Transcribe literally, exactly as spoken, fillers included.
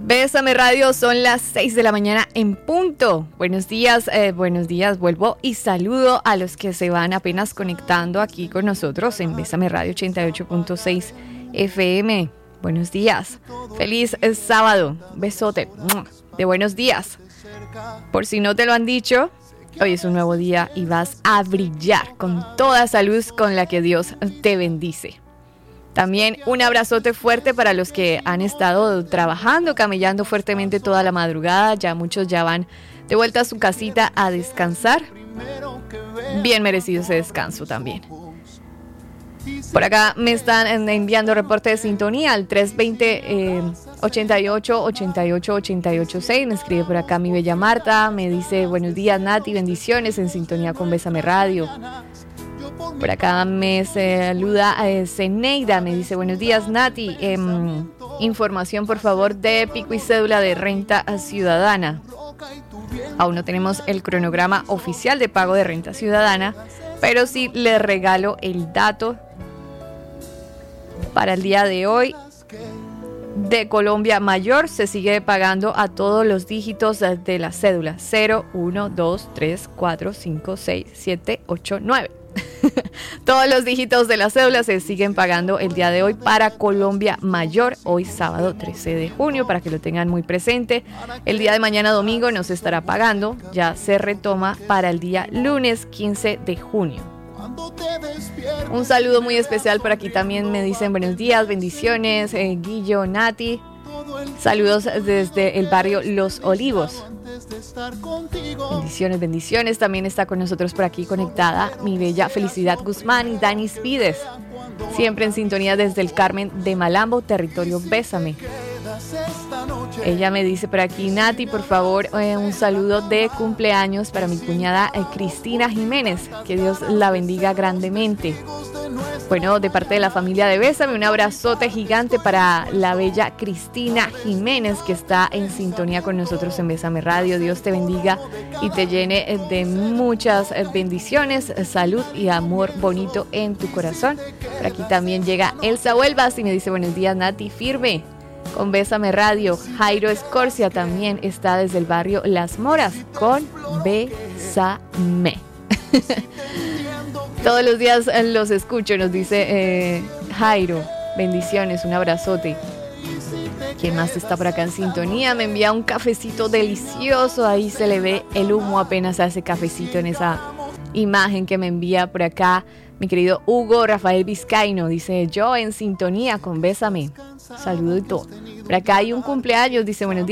Bésame Radio, son las seis de la mañana en punto. Buenos días, eh, buenos días, vuelvo y saludo a los que se van apenas conectando aquí con nosotros en Bésame Radio ochenta y ocho punto seis F M. Buenos días, feliz eh, sábado, besote de buenos días. Por si no te lo han dicho, hoy es un nuevo día y vas a brillar con toda esa luz con la que Dios te bendice. También un abrazote fuerte para los que han estado trabajando, camellando fuertemente toda la madrugada. Ya muchos ya van de vuelta a su casita a descansar. Bien merecido ese descanso también. Por acá me están enviando reporte de sintonía al tres dos cero, ochenta y ocho, ochenta y ocho, ochenta y ocho seis. Me escribe por acá mi bella Marta. Me dice buenos días Nati, bendiciones en sintonía con Bésame Radio. Por acá me saluda eh, Zeneida, me dice buenos días Nati, eh, información por favor de pico y cédula de renta ciudadana. Aún no tenemos el cronograma oficial de pago de renta ciudadana, pero sí le regalo el dato para el día de hoy. De Colombia Mayor se sigue pagando a todos los dígitos de la cédula cero, uno, dos, tres, cuatro, cinco, seis, siete, ocho, nueve. Todos los dígitos de la cédula se siguen pagando el día de hoy para Colombia Mayor, hoy sábado trece de junio, para que lo tengan muy presente. El día de mañana domingo no se estará pagando, ya se retoma para el día lunes quince de junio. Un saludo muy especial por aquí también me dicen buenos días, bendiciones, eh, Guillo, Nati. Saludos desde el barrio Los Olivos. Bendiciones, bendiciones. También está con nosotros por aquí conectada mi bella Felicidad Guzmán y Dani Spides. Siempre en sintonía desde el Carmen de Malambo, territorio Bésame. Ella me dice por aquí, Nati, por favor, eh, un saludo de cumpleaños para mi cuñada eh, Cristina Jiménez. Que Dios la bendiga grandemente. Bueno, de parte de la familia de Bésame, un abrazote gigante para la bella Cristina Jiménez, que está en sintonía con nosotros en Bésame Radio. Dios te bendiga y te llene de muchas bendiciones, salud y amor bonito en tu corazón. Por aquí también llega Elsa Huelvas y me dice buenos días, Nati, firme con Bésame Radio. Jairo Escorcia también está desde el barrio Las Moras con Bésame. Todos los días los escucho, nos dice eh, Jairo. Bendiciones, un abrazote. ¿Quién más está por acá en sintonía? Me envía un cafecito delicioso. Ahí se le ve el humo apenas a ese cafecito en esa imagen que me envía por acá mi querido Hugo Rafael Vizcaíno. Dice yo en sintonía con Bésame. Saludito. Por acá hay un cumpleaños. Dice buenos días.